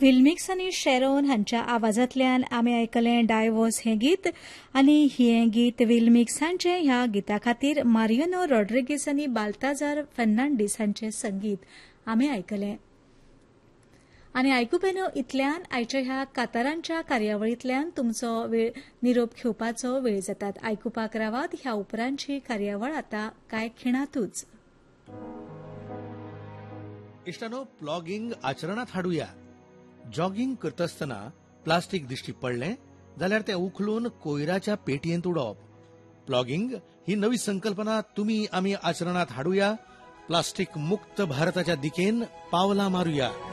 विल्मिक्स आनी शेरोन हांच्या आवाजांतल्यान आमी आयकलें डायवोर्स हें गीत आनी हें गीत विल्मिक्स हांचें ह्या गिता खातीर मारियानो रॉड्रिगीस आनी बाल्ताजार फेर्नांडीस हांचें संगीत आमी आयकलें. आनी आयकुपेनो इतल्यान आयच्या ह्या कांतारांच्या कार्यावळींतल्यान तुमचो निरोप घेवपाचो वेळ जातात. आयकुपाक रावात. ह्या उपरांतची कार्यावळ आतां कांय खिणातूच. इश्टानो, प्लॉगिंग आचरणात हाडुया. जॉगिंग करतासतना प्लास्टीक दिश्टी पडलें जाल्यार तें उखलून कोयराच्या पेटयेंत उडोवप. प्लॉगिंग ही नवी संकल्पना आमी आचरणात हाडुया. प्लास्टीक मुक्त भारताच्या दिकेन पावलां मारुया.